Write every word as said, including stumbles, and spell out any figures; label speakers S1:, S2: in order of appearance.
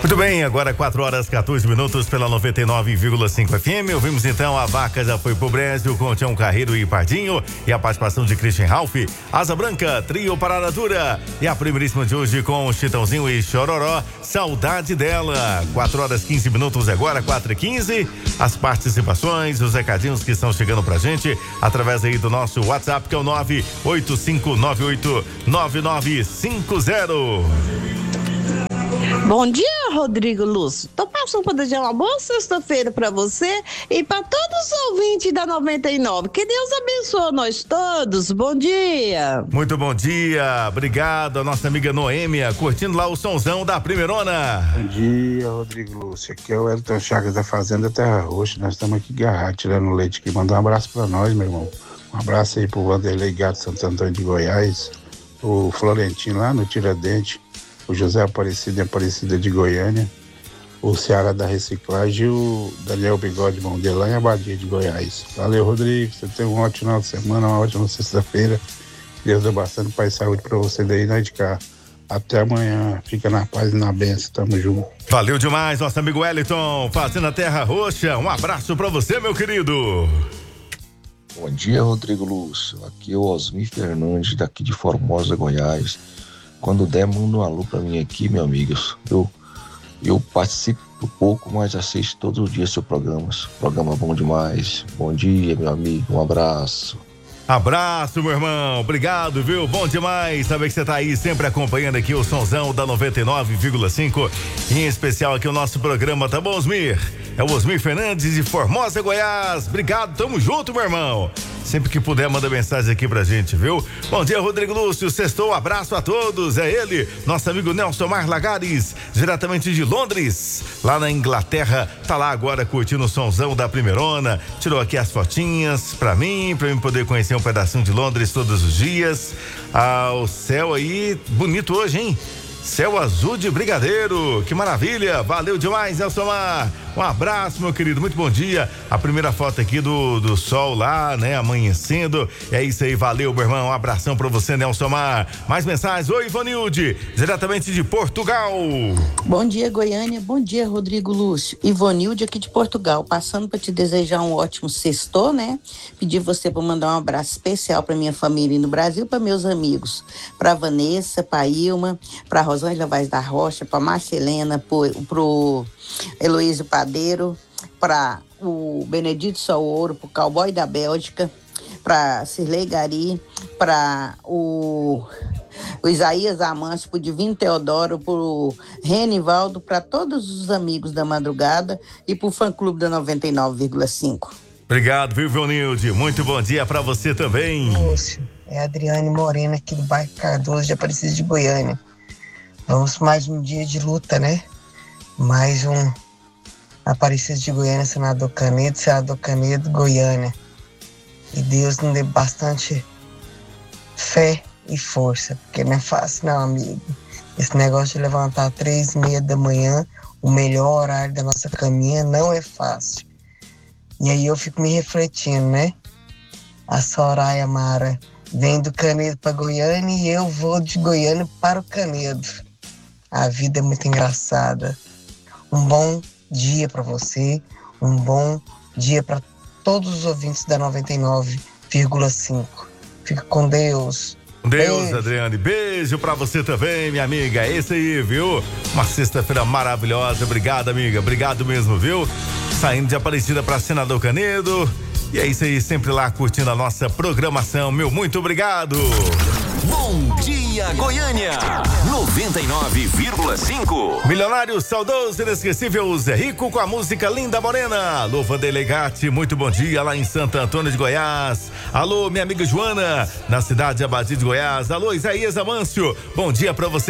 S1: Muito bem, agora quatro horas quatorze minutos pela noventa e nove vírgula cinco F M. Ouvimos então A Vaca Já Foi Pro Brejo com Tião Carreiro e Pardinho e a participação de Christian Ralph. Asa Branca, Trio Parada Dura e a primeiríssima de hoje com Chitãozinho e Chororó, Saudade Dela. quatro horas quinze minutos agora, quatro e quinze. As participações, os recadinhos que estão chegando pra gente através aí do nosso WhatsApp, que é o nove oito cinco nove oito nove nove cinco zero.
S2: Bom dia, Rodrigo Lúcio. Tô passando para desejar uma boa sexta-feira para você e para todos os ouvintes da noventa e nove. Que Deus abençoe nós todos. Bom dia.
S1: Muito bom dia. Obrigado a nossa amiga Noêmia, curtindo lá o sonzão da primeirona.
S3: Bom dia, Rodrigo Lúcio. Aqui é o Elton Chagas da Fazenda Terra Roxa. Nós estamos aqui agarrados, tirando leite aqui. Manda um abraço para nós, meu irmão. Um abraço aí pro Vanderlei Gato Santo Antônio de Goiás, o Florentino lá no Tiradentes, o José Aparecido e Aparecida de Goiânia, o Ceará da Reciclagem e o Daniel Bigode Mondelã em Abadia de Goiás. Valeu, Rodrigo. Você tem um ótimo final de semana, uma ótima sexta-feira. Deus dê bastante paz e saúde pra você daí, né, de cá. Até amanhã. Fica na paz e na bênção. Tamo junto.
S1: Valeu demais, nosso amigo Wellington, Fazenda Terra Roxa. Um abraço pra você, meu querido.
S4: Bom dia, Rodrigo Lúcio. Aqui é o Osmir Fernandes, daqui de Formosa, Goiás. Quando der, manda um alô pra mim aqui, meu amigo. Eu, eu participo pouco, mas assisto todos os dias seu programa. Programa bom demais. Bom dia, meu amigo. Um abraço.
S1: Abraço, meu irmão. Obrigado, viu? Bom demais saber que você tá aí sempre acompanhando aqui o sonzão da noventa e nove vírgula cinco. Em especial aqui o nosso programa, tá bom, Osmir? É o Osmir Fernandes de Formosa, Goiás. Obrigado, tamo junto, meu irmão. Sempre que puder, manda mensagem aqui pra gente, viu? Bom dia, Rodrigo Lúcio. Sextou, abraço a todos. É ele, nosso amigo Nelson Mar Lagares, diretamente de Londres, lá na Inglaterra. Tá lá agora curtindo o sonzão da primeirona. Tirou aqui as fotinhas pra mim, pra mim poder conhecer um pedacinho de Londres todos os dias. Ah, o céu aí, bonito hoje, hein? Céu azul de brigadeiro, que maravilha, valeu demais, Nelson Mar. Um abraço, meu querido, muito bom dia. A primeira foto aqui do, do sol lá, né, amanhecendo. É isso aí, valeu, meu irmão, um abração pra você, Nelson Mar. Mais mensagens, oi, Ivonilde, diretamente de Portugal.
S5: Bom dia, Goiânia, bom dia, Rodrigo Lúcio. Ivonilde aqui de Portugal, passando pra te desejar um ótimo sexto, né? Pedir você pra mandar um abraço especial pra minha família no Brasil, pra meus amigos, pra Vanessa, pra Ilma, pra Rosângela Vaz da Rocha, pra Marcelena, pro, pro Heloísio Padeiro, para o Benedito Saouro, para o Cowboy da Bélgica, para Cirlei Gari, para o, o Isaías Amâncio, para o Divino Teodoro, para o Renivaldo, para todos os amigos da madrugada e para o fã-clube da noventa e nove vírgula cinco.
S1: Obrigado, viu, Ivonilde? Muito bom dia para você também.
S6: Lúcio, é a Adriane Morena aqui do bairro Cardoso de Aparecida de Goiânia. Vamos mais um dia de luta, né? Mais um Aparecida de Goiânia, Senador Canedo, Senador Canedo, Goiânia. E Deus nos dê bastante fé e força, porque não é fácil não, amigo. Esse negócio de levantar três e meia da manhã, o melhor horário da nossa caminha, não é fácil. E aí eu fico me refletindo, né? A Soraya Mara vem do Canedo para Goiânia e eu vou de Goiânia para o Canedo. A vida é muito engraçada. Um bom dia para você, um bom dia para todos os ouvintes da noventa e nove vírgula cinco. Fica com Deus.
S1: Com Deus,
S6: beijo.
S1: Adriane. Beijo pra você também, minha amiga. É isso aí, viu? Uma sexta-feira maravilhosa. Obrigado, amiga. Obrigado mesmo, viu? Saindo de Aparecida pra Senador Canedo. E é isso aí, sempre lá curtindo a nossa programação. Meu muito obrigado.
S7: Bom dia, Goiânia. noventa e nove vírgula cinco.
S1: Milionário saudoso, inesquecível Zé Rico com a música Linda Morena. Alô, Vanderlei Gatti, muito bom dia lá em Santo Antônio de Goiás. Alô, minha amiga Joana, na cidade de Abadia de Goiás. Alô, Isaías Amâncio, bom dia pra você.